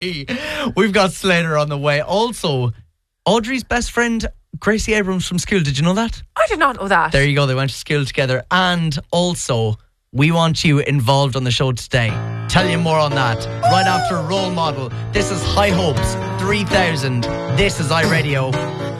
We've got Slater on the way. Also, Audrey's best friend, Gracie Abrams from school. Did you know that? I did not know that. There you go. They went to school together. And also, we want you involved on the show today. Tell you more on that right after Role Model. This is High Hopes 3000. This is iRadio.